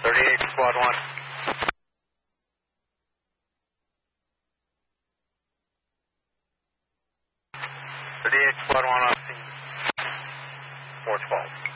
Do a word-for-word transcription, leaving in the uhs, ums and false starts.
thirty-eight, squad one. thirty-eight, squad one on scene. four twelve.